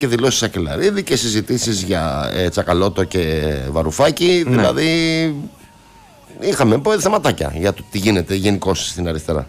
και δηλώσεις Σακελαρίδη και συζητήσεις για Τσακαλώτο και Βαρουφάκη. Ναι. Δηλαδή είχαμε θεματάκια για το τι γίνεται γενικώς στην αριστερά.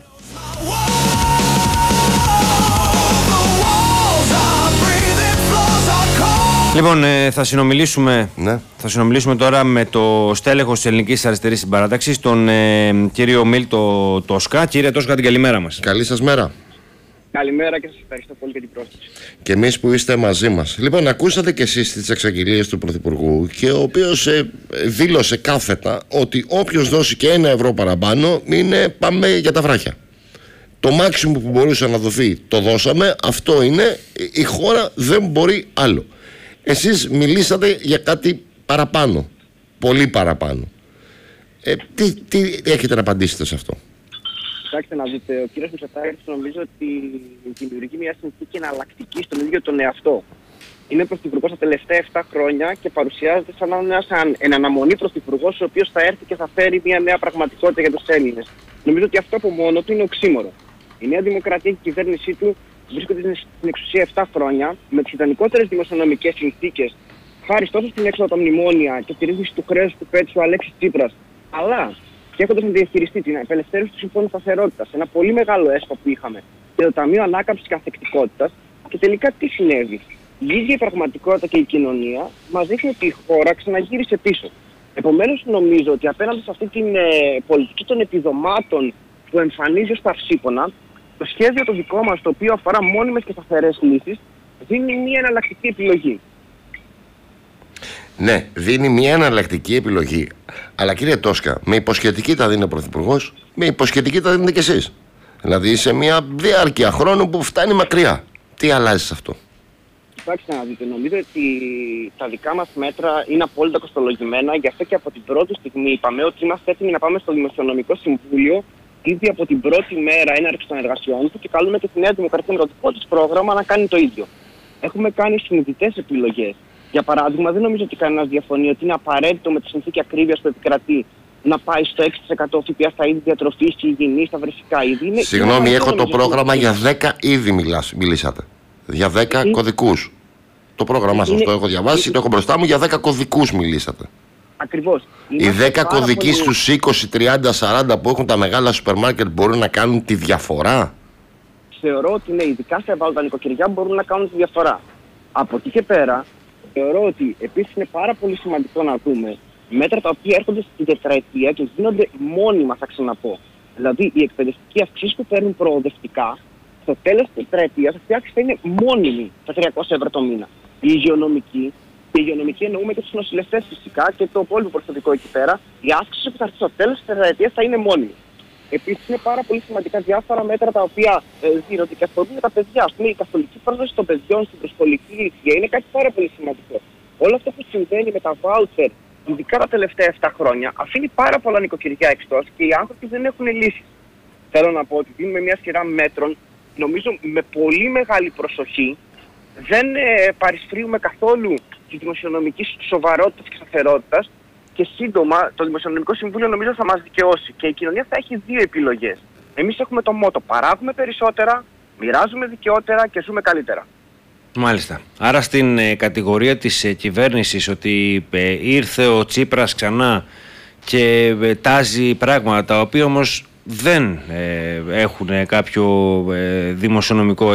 Λοιπόν, θα συνομιλήσουμε, Ναι. θα συνομιλήσουμε τώρα με το στέλεχος της Ελληνικής Αριστερής Συμπαράταξης, τον κύριο Μίλτο Τόσκα. Κύριε Τόσκα, την καλημέρα μας. Καλή σας μέρα. Καλημέρα και σας ευχαριστώ πολύ για την πρόσκληση. Και εμείς που είστε μαζί μας. Λοιπόν, ακούσατε και εσείς τις εξαγγελίες του Πρωθυπουργού, και ο οποίος δήλωσε κάθετα ότι όποιος δώσει και 1 ευρώ παραπάνω πάμε για τα βράχια. Το μάξιμο που μπορούσε να δοθεί το δώσαμε, αυτό είναι, η χώρα δεν μπορεί άλλο. Εσείς μιλήσατε για κάτι παραπάνω, πολύ παραπάνω. Τι έχετε να απαντήσετε σε αυτό? Κοιτάξτε να δείτε, ο κύριος Μητσοτάκης νομίζω ότι δημιουργεί μια συνθήκη εναλλακτική στον ίδιο τον εαυτό. Είναι πρωθυπουργός τα τελευταία 7 χρόνια και παρουσιάζεται σαν ένας εν αναμονή πρωθυπουργός, ο οποίος θα έρθει και θα φέρει μια νέα πραγματικότητα για τους Έλληνες. Νομίζω ότι αυτό από μόνο του είναι οξύμορο. Η Νέα Δημοκρατία και η κυβέρνησή του βρίσκονται στην εξουσία 7 χρόνια με τις ιδανικότερες δημοσιονομικές συνθήκες, χάρη τόσο στην έξοδο από τα μνημόνια και τη ρύθμιση του χρέους που πέτυχε ο Αλέξης Τσίπρας, αλλά και έχοντας να διαχειριστεί την απελευθέρωση του Συμφώνου Σταθερότητας, ένα πολύ μεγάλο έσπα που είχαμε, και το Ταμείο Ανάκαμψης και Ανθεκτικότητας. Και τελικά τι συνέβη? Η ίδια η πραγματικότητα και η κοινωνία μας δείχνει ότι η χώρα ξαναγύρισε πίσω. Επομένως, νομίζω ότι απέναντι σε αυτή την πολιτική των επιδομάτων που εμφανίζει ως παυσίπονα, το σχέδιο το δικό μας, το οποίο αφορά μόνιμες και σταθερές λύσεις, δίνει μια εναλλακτική επιλογή. Ναι, δίνει μια εναλλακτική επιλογή. Αλλά κύριε Τόσκα, με υποσχετική τα δίνει ο Πρωθυπουργός, με υποσχετική τα δίνετε κι εσείς. Δηλαδή σε μια διάρκεια χρόνου που φτάνει μακριά. Τι αλλάζει σε αυτό? Κοιτάξτε να δείτε, νομίζω ότι τα δικά μας μέτρα είναι απόλυτα κοστολογημένα. Γι' αυτό και από την πρώτη στιγμή είπαμε ότι είμαστε έτοιμοι να πάμε στο Δημοσιονομικό Συμβούλιο ήδη από την πρώτη μέρα έναρξη των εργασιών του και καλούμε και τη Νέα Δημοκρατία με το δικό της πρόγραμμα να κάνει το ίδιο. Έχουμε κάνει συνειδητές επιλογές. Για παράδειγμα, δεν νομίζω ότι κανένας διαφωνεί ότι είναι απαραίτητο με τη συνθήκη ακρίβειας που επικρατεί να πάει στο 6% ΦΠΑ στα είδη διατροφής, στη υγιεινή, στα βρεφικά είδη. Συγγνώμη, έχω το πρόγραμμα για 10 είδη μιλήσατε. Για 10 κωδικούς. Το πρόγραμμά σας το έχω διαβάσει, το έχω μπροστά μου, για 10 κωδικούς μιλήσατε. Ακριβώς. Οι 10 κωδικοί στους 20, 30, 40 που έχουν τα μεγάλα σούπερ μάρκετ μπορούν να κάνουν τη διαφορά? Θεωρώ ότι ναι, ειδικά σε ευάλωτα νοικοκυριά μπορούν να κάνουν τη διαφορά. Από εκεί και πέρα, θεωρώ ότι επίσης είναι πάρα πολύ σημαντικό να δούμε μέτρα τα οποία έρχονται στην τετραετία και γίνονται μόνιμα, θα ξαναπώ. Δηλαδή, οι εκπαιδευτικοί αυξήσεις που παίρνουν προοδευτικά, στο τέλος της τετραετίας αυτή η αύξηση θα είναι μόνιμη στα 300 ευρώ το μήνα. Η υγειονομική εννοούμε και τους νοσηλευτές φυσικά και το υπόλοιπο προσωπικό εκεί πέρα, η αύξηση που θα έρθει στο τέλος της τετραετίας θα είναι μόνιμη. Επίσης, είναι πάρα πολύ σημαντικά διάφορα μέτρα τα οποία ότι και αφορούν τα παιδιά. Ας πούμε, η καθολική πρόσβαση των παιδιών στην προσχολική ηλικία είναι κάτι πάρα πολύ σημαντικό. Όλο αυτό που συμβαίνει με τα βάουτσερ, ειδικά τα τελευταία 7 χρόνια, αφήνει πάρα πολλά νοικοκυριά εκτός και οι άνθρωποι δεν έχουν λύσεις. Θέλω να πω ότι δίνουμε μια σειρά μέτρων, νομίζω με πολύ μεγάλη προσοχή, δεν παρισφρίουμε καθόλου τη δημοσιονομική σοβαρότητα και σταθερότητα. Και σύντομα το Δημοσιονομικό Συμβούλιο νομίζω θα μας δικαιώσει και η κοινωνία θα έχει 2 επιλογές. Εμείς έχουμε το μότο: παράγουμε περισσότερα, μοιράζουμε δικαιότερα και ζούμε καλύτερα. Μάλιστα. Άρα στην κατηγορία της κυβέρνησης ότι ήρθε ο Τσίπρας ξανά και τάζει πράγματα τα οποία όμως δεν έχουν κάποιο δημοσιονομικό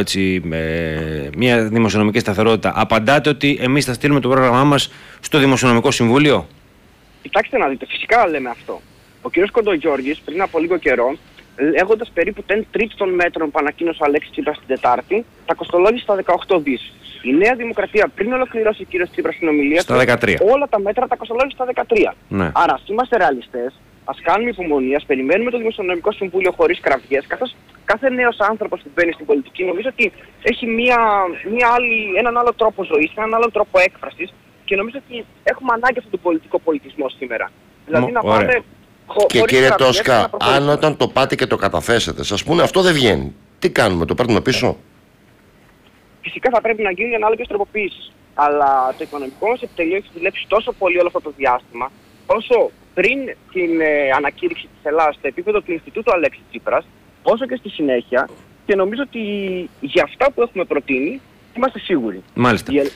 μια δημοσιονομική σταθερότητα, απαντάτε ότι εμείς θα στείλουμε το πρόγραμμά μας στο Δημοσιονομικό Συμβούλιο? Κοιτάξτε να δείτε, φυσικά λέμε αυτό. Ο κ. Κοντογιώργης πριν από λίγο καιρό, λέγοντας περίπου 1/3 των μέτρων που ανακοίνωσε ο Αλέξης Τσίπρας την Τετάρτη, τα κοστολόγησε στα 18 δις. Η Νέα Δημοκρατία πριν ολοκληρώσει ο κ. Τσίπρας την ομιλία του, όλα τα μέτρα τα κοστολόγησε στα 13. Ναι. Άρα ας είμαστε ρεαλιστές, ας κάνουμε υπομονή, ας περιμένουμε το Δημοσιονομικό Συμβούλιο χωρίς κραυγές, καθώς κάθε νέος άνθρωπος που μπαίνει στην πολιτική νομίζω ότι έχει έναν άλλο τρόπο ζωής, έναν άλλο τρόπο έκφρασης. Και νομίζω ότι έχουμε ανάγκη αυτόν τον πολιτικό πολιτισμό σήμερα. Δηλαδή να πάμε. Και κύριε Τόσκα, αν όταν το πάτε και το καταθέσετε, σας πούνε αυτό δεν βγαίνει, τι κάνουμε, το παίρνουμε πίσω? Φυσικά θα πρέπει να γίνουν ανάλογες τροποποιήσεις. Αλλά το οικονομικό μας επιτελείο έχει δουλέψει τόσο πολύ όλο αυτό το διάστημα, όσο πριν την ανακήρυξη της Ελλάδας στο επίπεδο του Ινστιτούτου Αλέξη Τσίπρας, όσο και στη συνέχεια. Και νομίζω ότι για αυτά που έχουμε προτείνει είμαστε σίγουροι. Μάλιστα.